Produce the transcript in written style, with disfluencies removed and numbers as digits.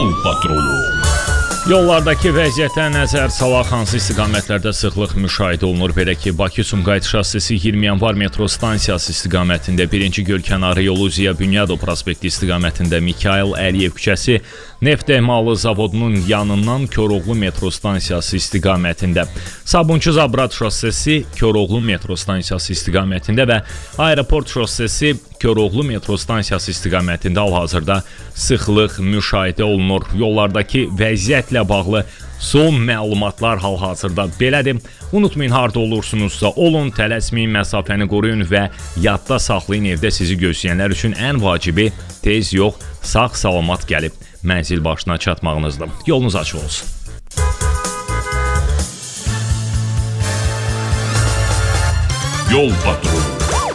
Patrolu. Yollardakı vəziyyətə nəzər salaq hansı istiqamətlərdə sıxlıq müşahidə olunur? Belə ki, Bakı-Sumqayıt şossesi 20 yanvar metro stansiyası istiqamətində 1-ci Gölkənarı yolu Ziya Bünyadov prospekti istiqamətində Mikayıl Əliyev küçəsi, Neft emalı zavodunun yanından Koroğlu metro stansiyası istiqamətində, Sabunçu Zabrat şossesi Koroğlu metro stansiyası istiqamətində və Aeroport şossesi Koroğlu metro stansiyası istiqamətində hal-hazırda sıxlıq müşahidə olunur. Yollardakı vəziyyətlə bağlı son məlumatlar hal-hazırda belədir. Unutmayın, harda olursunuzsa olun, tələsməyin, məsafəni qoruyun və yadda saxlayın, evdə sizi gözləyənlər üçün ən vacibi tez yox, sağ-salamat gəlib mənzil başına çatmağınızdır. Yolunuz açıq olsun. Yol patrolu.